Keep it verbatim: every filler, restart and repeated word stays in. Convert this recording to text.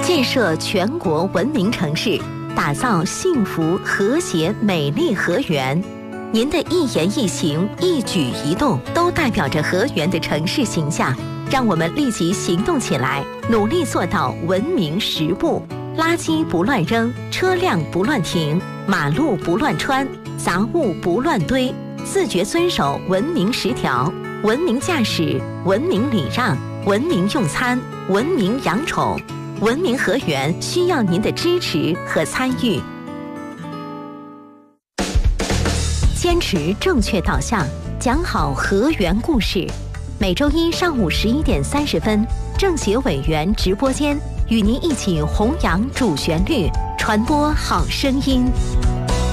建设全国文明城市，打造幸福、和谐、美丽河源。您的一言一行、一举一动，都代表着河源的城市形象。让我们立即行动起来，努力做到文明十步：垃圾不乱扔，车辆不乱停，马路不乱穿，杂物不乱堆，自觉遵守文明十条，文明驾驶，文明礼让，文明用餐，文明养宠。文明河源需要您的支持和参与。坚持正确导向，讲好河源故事。每周一上午十一点三十分，政协委员直播间与您一起弘扬主旋律，传播好声音。